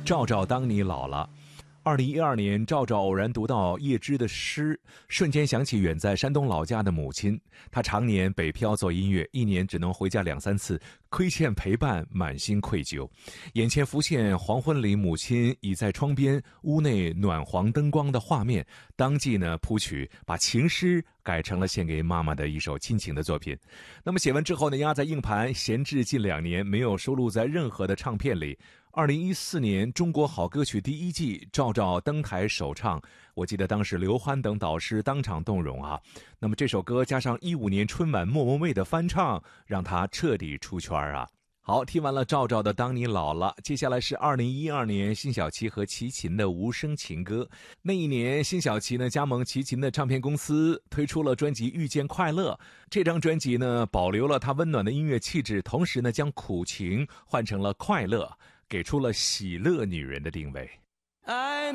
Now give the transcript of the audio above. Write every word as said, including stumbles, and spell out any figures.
赵赵当你老了。二零一二年，赵赵偶然读到叶芝的诗，瞬间想起远在山东老家的母亲。他常年北漂做音乐，一年只能回家两三次，亏欠陪伴，满心愧疚。眼前浮现黄昏里母亲倚在窗边，屋内暖黄灯光的画面，当即呢谱曲，把情诗改成了献给妈妈的一首亲情的作品。那么写完之后呢，压在硬盘闲置近两年，没有收录在任何的唱片里。二零一四年中国好歌曲第一季，赵赵登台首唱，我记得当时刘欢等导师当场动容啊。那么这首歌加上一五年春晚莫文蔚的翻唱，让他彻底出圈啊。好，听完了赵赵的当你老了，接下来是二零一二年辛晓琪和齐秦的无声情歌。那一年辛晓琪呢加盟齐秦的唱片公司，推出了专辑遇见快乐。这张专辑呢保留了她温暖的音乐气质，同时呢将苦情换成了快乐，给出了喜乐女人的定位。